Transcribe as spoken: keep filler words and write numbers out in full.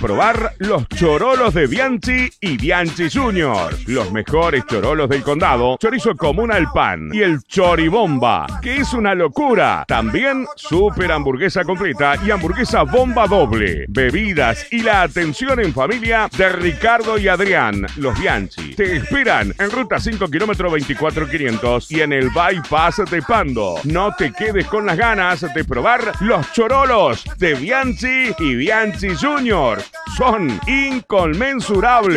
probar los chorolos de Bianchi y Bianchi Junior. Los mejores chorolos del condado, chorizo común al pan y el choribomba, que es una locura. También super hamburguesa completa y hamburguesa bomba doble. Bebidas y la atención en familia de Ricardo y Adrián, los Bianchi. Te esperan en ruta cinco kilómetros veinticuatro quinientos y en el bypass de Pando. No te quedes con las ganas de probar los chorolos de Bianchi y Bianchi Junior. Son inconmensurables.